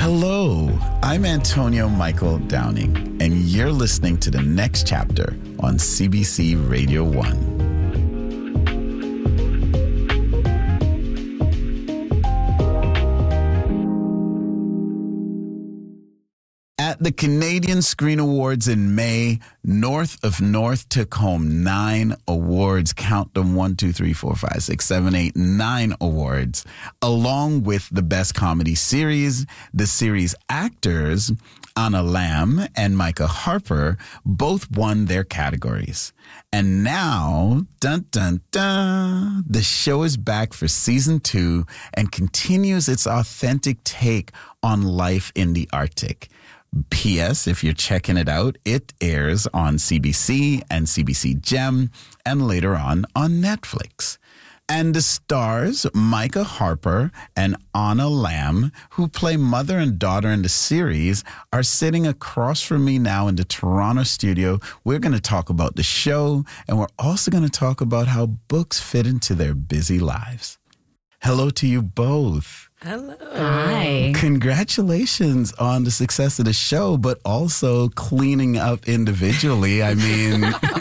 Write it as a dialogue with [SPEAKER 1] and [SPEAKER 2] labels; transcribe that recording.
[SPEAKER 1] Hello, I'm Antonio Michael Downing, and you're listening to the next chapter on CBC Radio 1. At the Canadian Screen Awards in May, North of North took home 9 awards. Count them: 1, 2, 3, 4, 5, 6, 7, 8, 9 awards. Along with the Best Comedy Series, the series actors, Anna Lamb and Micah Harper, both won their categories. And now, dun, dun, dun, the show is back for season 2 and continues its authentic take on life in the Arctic. P.S. If you're checking it out, it airs on CBC and CBC Gem and later on Netflix. And the stars, Micah Harper and Anna Lamb, who play mother and daughter in the series, are sitting across from me now in the Toronto studio. We're going to talk about the show, and we're also going to talk about how books fit into their busy lives. Hello to you both.
[SPEAKER 2] Hello.
[SPEAKER 3] Hi.
[SPEAKER 1] Congratulations on the success of the show, but also cleaning up individually. I mean,